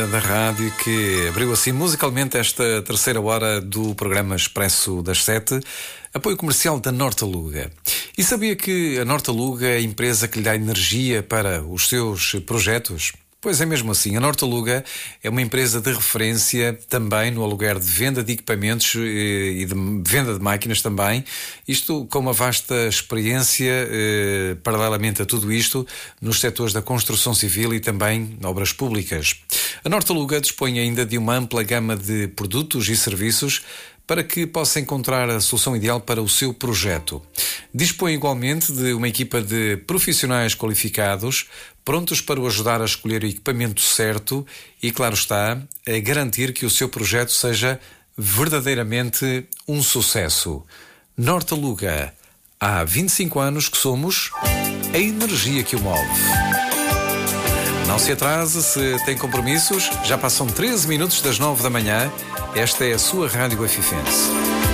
Da rádio que abriu assim musicalmente esta terceira hora do programa Expresso das 7, apoio comercial da Nortaluga. E sabia que a Nortaluga é a empresa que lhe dá energia para os seus projetos? Pois é mesmo assim, a Nortaluga é uma empresa de referência também no aluguer de venda de equipamentos e de venda de máquinas também, isto com uma vasta experiência, paralelamente a tudo isto, nos setores da construção civil e também obras públicas. A Nortaluga dispõe ainda de uma ampla gama de produtos e serviços para que possa encontrar a solução ideal para o seu projeto. Dispõe igualmente de uma equipa de profissionais qualificados, prontos para o ajudar a escolher o equipamento certo e, claro está, a garantir que o seu projeto seja verdadeiramente um sucesso. Nortaluga, há 25 anos que somos a energia que o move. Não se atrase se tem compromissos, já passam 13 minutos das 9 da manhã. Esta é a sua Rádio Afifense.